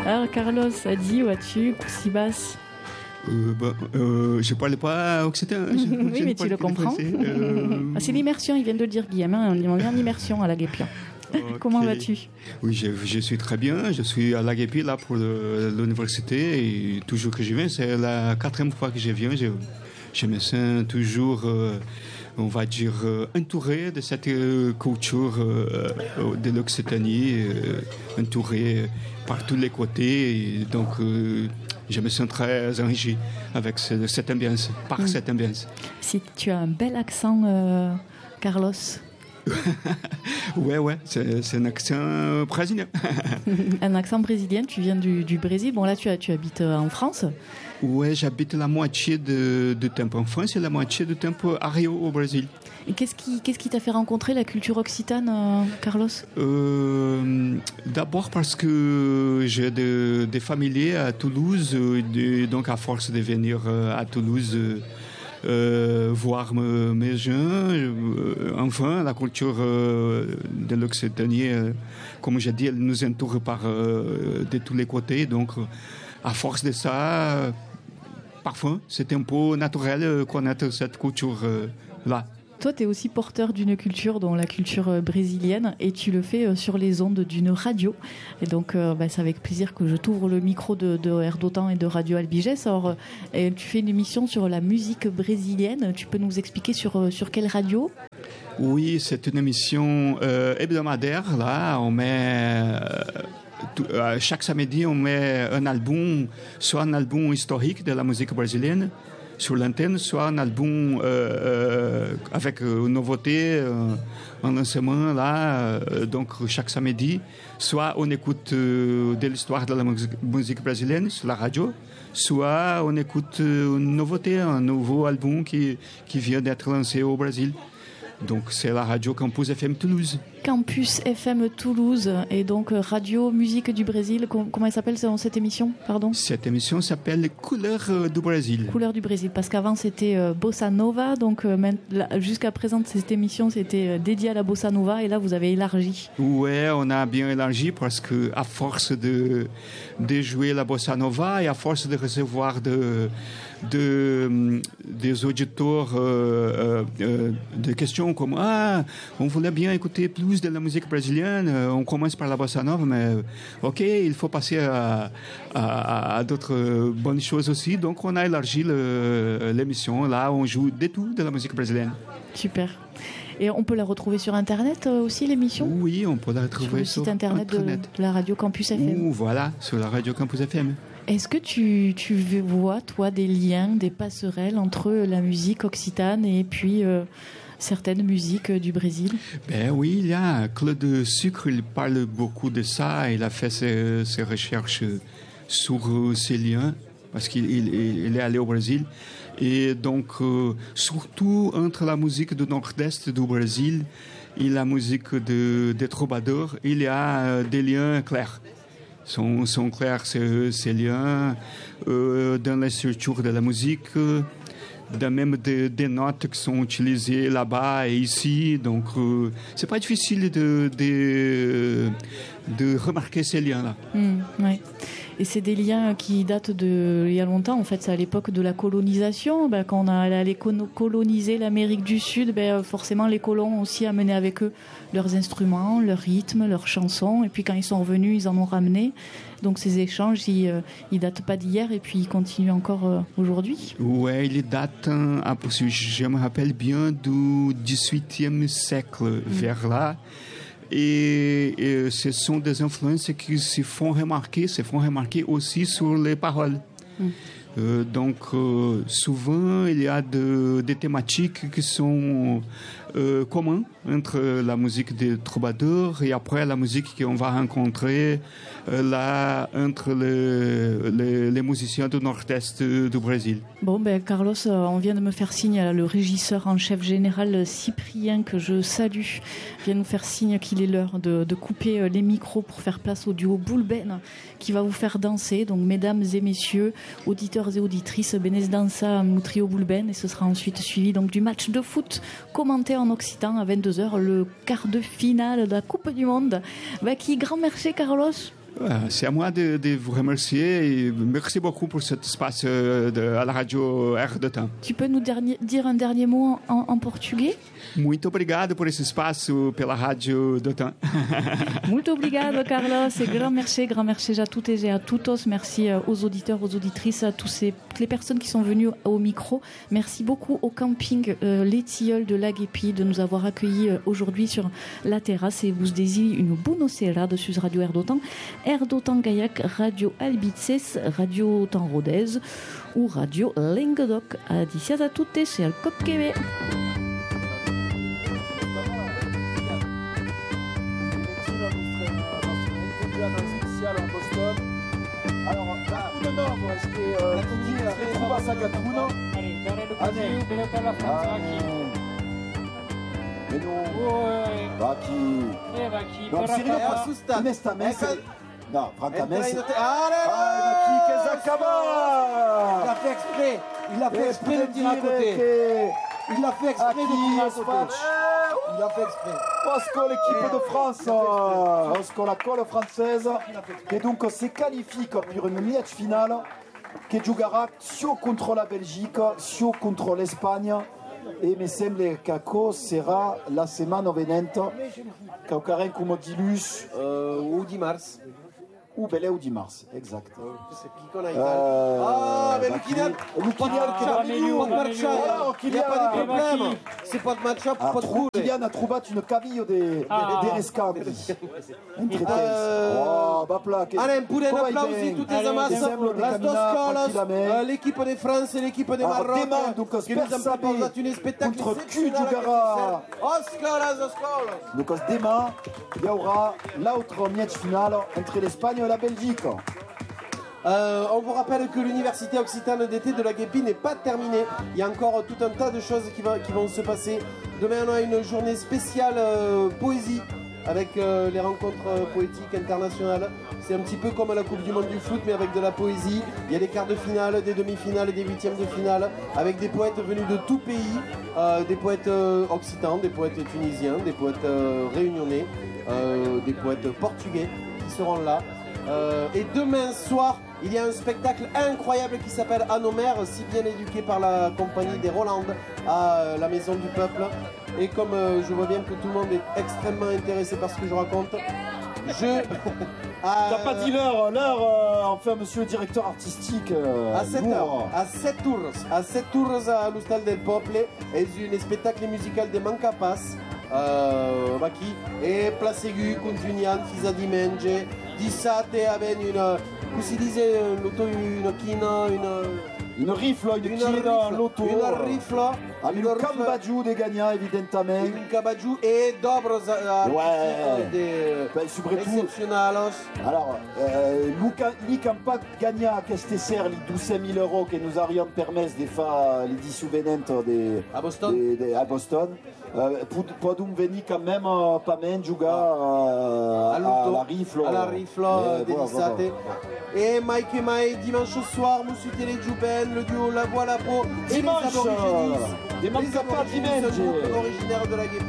Alors Carlos, adieu, as-tu Sibas? Je parle pas occitan. Oui, mais tu le comprends. C'est l'immersion, il vient de le dire, Guillaume. On vient en immersion à la Guépia. Okay. Comment vas-tu? Oui, je suis très bien. Je suis à la Guépia là pour l'université et toujours que je viens, c'est la 4e fois que je viens. Je me sens toujours, on va dire, entouré de cette culture de l'Occitanie, entouré par tous les côtés. Et donc, je me sens très enrichi avec cette ambiance, par cette ambiance. Si tu as un bel accent, Carlos. Ouais, c'est un accent brésilien. Un accent brésilien, tu viens du Brésil. Bon, là, tu habites en France. Ouais, j'habite la moitié du temps en France et la moitié du temps à Rio, au Brésil. Et qu'est-ce qui t'a fait rencontrer la culture occitane, Carlos? D'abord parce que j'ai des familiers à Toulouse, donc à force de venir à Toulouse voir mes jeunes, enfin la culture de l'Occitanie, comme j'ai dit, elle nous entoure de tous les côtés, donc à force de ça, parfois c'est un peu naturel connaître cette culture-là. Toi, tu es aussi porteur d'une culture, dont la culture brésilienne, et tu le fais sur les ondes d'une radio. Et donc, c'est avec plaisir que je t'ouvre le micro de Air d'Otan et de Radio Albigès. Alors, tu fais une émission sur la musique brésilienne. Tu peux nous expliquer sur quelle radio? Oui, c'est une émission hebdomadaire. Là, on met... chaque samedi, on met un album, soit un album historique de la musique brésilienne, sur l'antenne, soit un album avec une nouveauté, un lancement là, donc chaque samedi, soit on écoute de l'histoire de la musique brésilienne sur la radio, soit on écoute une nouveauté, un nouveau album qui vient d'être lancé au Brésil. Donc c'est la radio Campus FM Toulouse. Campus FM Toulouse et donc Radio Musique du Brésil. Comment elle s'appelle cette émission, pardon? Cette émission s'appelle Couleurs du Brésil. Couleurs du Brésil, parce qu'avant c'était Bossa Nova, donc jusqu'à présent cette émission c'était dédiée à la Bossa Nova et là vous avez élargi. Ouais, on a bien élargi parce que à force de jouer la Bossa Nova et à force de recevoir des auditeurs des questions comme on voulait bien écouter plus de la musique brésilienne, on commence par la bossa nova, mais ok, il faut passer à d'autres bonnes choses aussi, donc on a élargi l'émission, là on joue de tout de la musique brésilienne. Super. Et on peut la retrouver sur Internet aussi, l'émission? Oui, on peut la retrouver sur le site Internet de la Radio Campus FM. Voilà, sur la Radio Campus FM. Est-ce que tu vois, toi, des liens, des passerelles entre la musique occitane et puis certaines musiques du Brésil? Ben oui, il y a Claude Sucre, il parle beaucoup de ça, il a fait ses recherches sur ces liens, parce qu'il est allé au Brésil. Et donc, surtout entre la musique du nord-est du Brésil et la musique des troubadours, il y a des liens clairs. Sont clairs ces liens dans la structure de la musique, même des notes qui sont utilisées là-bas et ici. Donc, c'est pas difficile de remarquer ces liens-là. Ouais. Et c'est des liens qui datent il y a longtemps. En fait, c'est à l'époque de la colonisation. Quand on allait coloniser l'Amérique du Sud, forcément, les colons ont aussi amené avec eux leurs instruments, leurs rythmes, leurs chansons. Et puis, quand ils sont revenus, ils en ont ramené. Donc, ces échanges, ils datent pas d'hier et puis ils continuent encore aujourd'hui. Ouais, ils datent, je me rappelle bien, du XVIIIe siècle, vers là. Et ce sont des influences qui se font remarquer aussi sur les paroles. Donc, souvent, il y a des thématiques qui sont communes entre la musique des troubadours et après la musique qu'on va rencontrer là entre les musiciens du nord-est du Brésil. Bon, Carlos, on vient de me faire signe, le régisseur en chef général Cyprien, que je salue, vient nous faire signe qu'il est l'heure de couper les micros pour faire place au duo Boulben qui va vous faire danser. Donc, mesdames et messieurs, auditeurs et auditrices, Benez Dansa au trio Boulben, et ce sera ensuite suivi donc du match de foot commenté en occitan à 22h, le quart de finale de la Coupe du Monde. Qui grand merci, Carlos. C'est à moi de vous remercier et merci beaucoup pour cet espace à la radio Air de Temps. Tu peux nous dire un dernier mot en portugais? Muito obrigado por esse espaço pela rádio de Temps. Muito obrigado, Carlos, et grand merci à toutes et à tous. Merci aux auditeurs, aux auditrices, à toutes les personnes qui sont venues au micro. Merci beaucoup au camping Les Tilleuls de Laguépi de nous avoir accueillis aujourd'hui sur la terrasse et vous désire une bonne serrade sur Radio Air d'Otan. Air d'Otan Gaillac, Radio Albices, Radio Otan Rodez ou Radio Languedoc. Adicias a toutes et al Cop Québec. Alors, Gattuno no, perché chi trova sa Gattuno? Allez, per la Francia, Mais non, Vacchi. Non, sérieux, onestamente, no, francamente. Vacchi che s'accaba! Il a fait exprès de tirer à côté. Il a fait exprès de tirer à côté. Il a fait exprès. Osco, l'équipe de France, Osco, la colle française, che dunque si qualifica per un match finale che giocherà sia contro la Belgique, sia contro l'Espagne. E mi sembra che sarà la settimana venente, che avranno come dilus Ou 10 mars. ou belé ou 10 mars, exact. C'est qui qu'on a mais le Kylian qui est avec nous, pas de match-up. Il n'y a pas de problème. C'est pas de match-up, pas de roule. Kylian a trouvé une caville de rescambi. Oh, ma plaque. Allez, un applausi tutti amassi. Las dos colas, l'équipe de France et l'équipe de Maroc qui nous ont proposé un spectacle contre Q gioccherà. Oscolas. Donc demain, il y aura l'autre match final entre l'Espagne et la Belgique. On vous rappelle que l'université occitane d'été de Laguépi n'est pas terminée. Il y a encore tout un tas de choses qui vont se passer. Demain, on a une journée spéciale poésie avec les rencontres poétiques internationales. C'est un petit peu comme à la Coupe du Monde du foot, mais avec de la poésie. Il y a des quarts de finale, des demi-finales et des huitièmes de finale, avec des poètes venus de tout pays, des poètes occitans, des poètes tunisiens, des poètes réunionnais, des poètes portugais qui seront là. Et demain soir, il y a un spectacle incroyable qui s'appelle À nos mères, si bien éduqué par la compagnie des Rolandes à la Maison du Peuple. Et comme je vois bien que tout le monde est extrêmement intéressé par ce que je raconte, T'as pas dit l'heure, enfin monsieur le directeur artistique. À 7 heures, à 7 tours à l'Hostal del Poble, è un spettacolo musicale de Mancapas, qui è Placegu, con Junian, Fisa di Menge, di Sate, avec une, come si dice, une rifle, une china, l'auto. Une rifle. Avec un cambadjou des gagnants, évidemment. Un cambadjou et d'obres excepcionales. Alors, nous n'avons pas gagné à Castecer les 12 000 euros que nous aurions permis de faire l'édition venante à Boston. À Boston. Pour venir quand même pas mal jouer à la rifle. À la rifle d'Elisate. Et Mike et Mike, dimanche soir, Moussute les Jouben, le duo La Voix la Peau et les Aborigénis. Des Mancapas dimanche. Originaire de la Guépé.